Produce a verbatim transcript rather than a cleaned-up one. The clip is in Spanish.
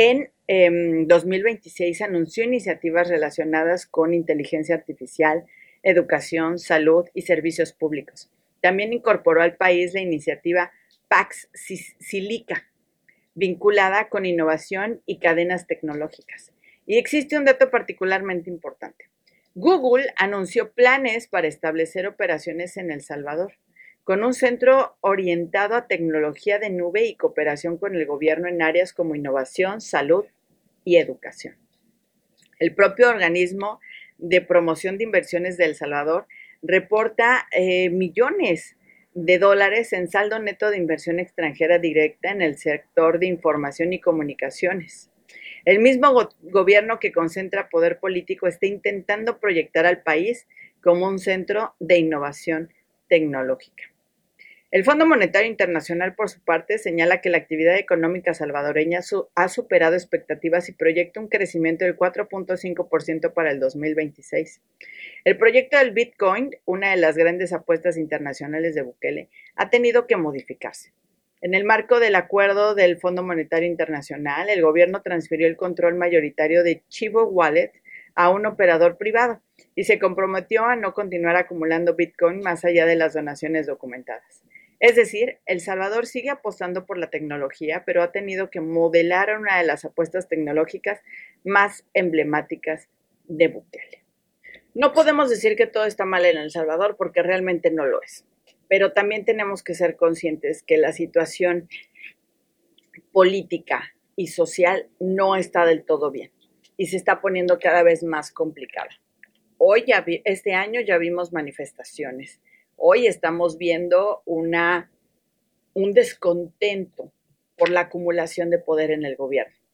En eh, dos mil veintiséis anunció iniciativas relacionadas con inteligencia artificial, educación, salud y servicios públicos. También incorporó al país la iniciativa Pax Silica, vinculada con innovación y cadenas tecnológicas. Y existe un dato particularmente importante. Google anunció planes para establecer operaciones en El Salvador, con un centro orientado a tecnología de nube y cooperación con el gobierno en áreas como innovación, salud y educación. El propio organismo de promoción de inversiones de El Salvador reporta eh, millones de dólares en saldo neto de inversión extranjera directa en el sector de información y comunicaciones. El mismo go gobierno que concentra poder político está intentando proyectar al país como un centro de innovación tecnológica. El Fondo Monetario Internacional, por su parte, señala que la actividad económica salvadoreña su ha superado expectativas y proyecta un crecimiento del cuatro punto cinco por ciento para el dos mil veintiséis. El proyecto del Bitcoin, una de las grandes apuestas internacionales de Bukele, ha tenido que modificarse. En el marco del acuerdo del Fondo Monetario Internacional, el gobierno transfirió el control mayoritario de Chivo Wallet a un operador privado y se comprometió a no continuar acumulando Bitcoin más allá de las donaciones documentadas. Es decir, El Salvador sigue apostando por la tecnología, pero ha tenido que modelar una de las apuestas tecnológicas más emblemáticas de Bukele. No podemos decir que todo está mal en El Salvador porque realmente no lo es, pero también tenemos que ser conscientes que la situación política y social no está del todo bien y se está poniendo cada vez más complicada. Hoy, ya vi, este año ya vimos manifestaciones. Hoy estamos viendo una, un descontento por la acumulación de poder en el gobierno.